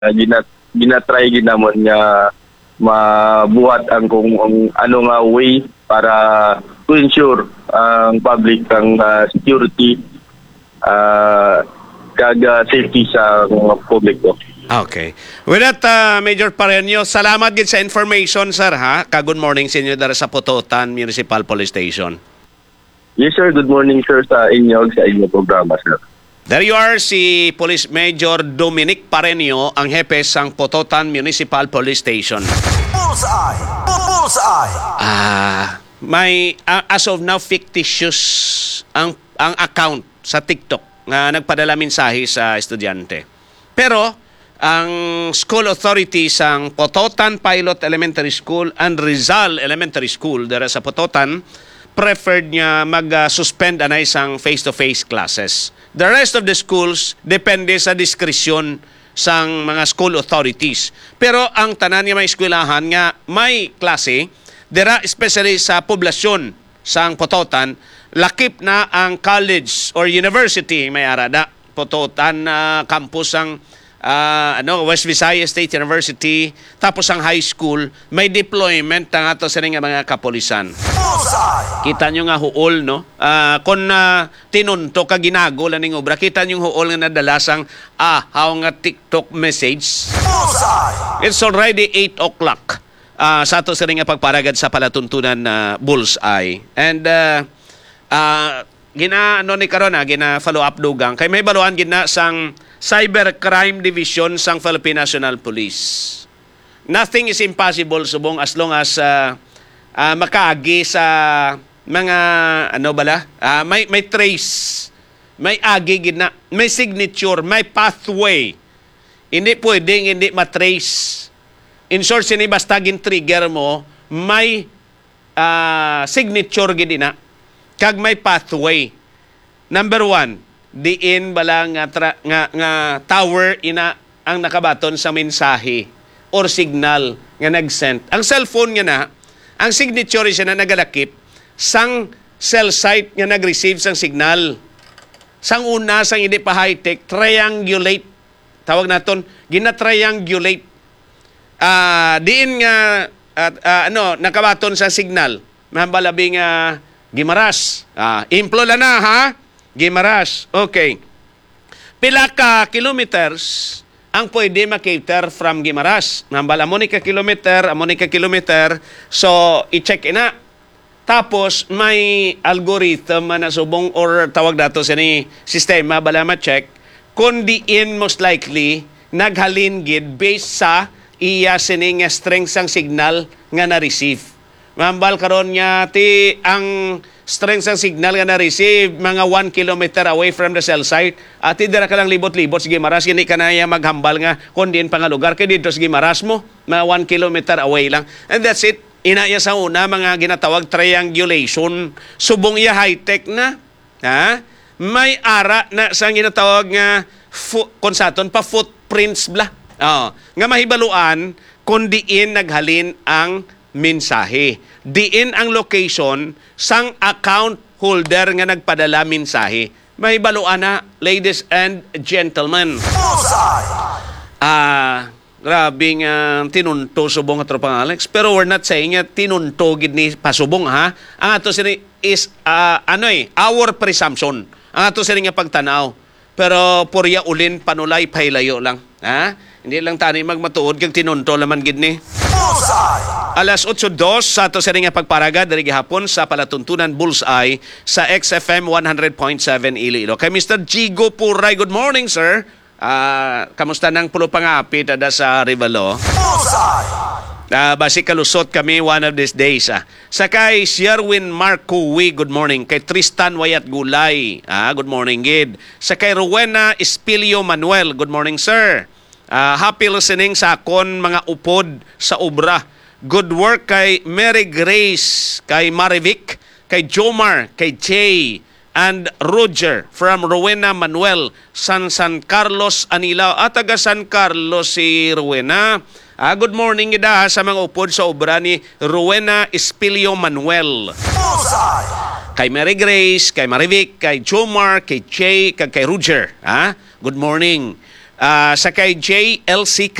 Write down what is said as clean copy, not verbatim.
ginatry ginamon nga mabuhat ang kung ano nga way para to ensure ang public ang security kaga safety sa publiko. Okay. With that, Major Pareño, salamat gid sa information, sir, ha? Good morning sa inyo dara sa Pototan Municipal Police Station. Yes, sir. Good morning, sir, sa inyong programa, sir. There you are, si Police Major Dominic Pareño, ang hepe sang Pototan Municipal Police Station. Bullseye! Bullseye! May, as of now, fictitious ang account sa TikTok na nagpadala mensahe sa estudyante. Pero, ang school authorities ang Pototan Pilot Elementary School and Rizal Elementary School dara sa Pototan preferred niya mag-suspend anay sang face-to-face classes. The rest of the schools depende sa diskresyon sang mga school authorities. Pero ang tanan niya may eskwelahan nga may klase, dira especially sa poblasyon sang Pototan, lakip na ang college or university may arada. Pototan campus ang West Visayas State University, tapos ang high school, may deployment ng ato sa mga kapolisan. Kita nyo nga huol, no? Kung tinunto ka ginago laning obra, kita nyo huol nga nadalasang haw nga TikTok message. It's already 8 o'clock sa ato sa nga pagparagad sa palatuntunan Bullseye. And ni karon gina-follow up dugang kay may baluan gina sang Cybercrime Division sang Philippine National Police. Nothing is impossible subong as long as makaagi sa mga may trace, may agi gina, may signature, may pathway. Hindi pwedeng hindi matrace. In short, sini basta gin-trigger mo, may signature gid na. Kag may pathway. Number 1, diin bala nga tower ina ang nakabaton sa mensahe or signal nga nag-send. Ang cellphone nga na, ang signature siya na nagalakip sang cell site nga nag-receive sang signal. Sang una, sang hindi pa high-tech, triangulate. Tawag naton, gina-triangulate. Diin nga nakabaton sa signal. Mabalabing Gimaras. Implola na, ha? Gimaras. Okay. Pila ka kilometers ang pwede makater from Gimaras. Nambala mo ni ka kilometer, so i-check ina. Tapos may algorithm na subong or tawag dato sa ni sistema bala ma-check kung diin most likely naghalin gid based sa iya sining strength sang signal nga na-receive. Mambal karon niya ti ang strength sang signal nga na-receive mga 1 kilometer away from the cell site at dira ka lang libot-libot sa Gimaras gini kanaya maghambal nga kun diin pa nga lugar kay dito sa Gimaras mo mga 1 kilometer away lang, and that's it. Inaya sa una mga ginatawag triangulation, subong iya high-tech na, ha? May ara na sa ginatawag nga konsaton pa footprints bla. Nga mahibaluan kung diin naghalin ang mensahe. Diin ang location sang account holder nga nagpadala mensahe. Mahibaluan na, ladies and gentlemen. Grabing tinunto subong at tropang Alex. Pero we're not saying nga tinunto gid ni pasubong, ha. Ang ato sini is our presumption. Ang ato sini nga pagtanaw. Pero purya ulin panulay paylayo lang, ha. Hindi lang tani magmatuod kag tinunto laman gid ni. Alas 8:02 sa ato sini nga pagparaga diri gihapon sa palatuntunan Bullseye sa XFM 100.7 Iloilo. Kay Mr. Jigo Puray, good morning, sir. Kamusta nang pulo pangapit ada sa Rivalo? Basi kalusot kami one of these days. Sakay Sherwin Marcowi, good morning. Kay Tristan Wayat Gulay, good morning, gid. Sakay Rowena Espilio Manuel, good morning, sir. Happy listening sa akon mga upod sa obra. Good work kay Mary Grace, kay Marivic, kay Jomar, kay Jay, and Roger from Rowena Manuel, San Carlos, Anilao. Taga San Carlos si Rowena. Good morning ida sa mga upod sa obra ni Rowena Espilio Manuel. Kay Mary Grace, kay Marivic, kay Jomar, kay Jay, kay Roger. Good morning. Sa kay JLC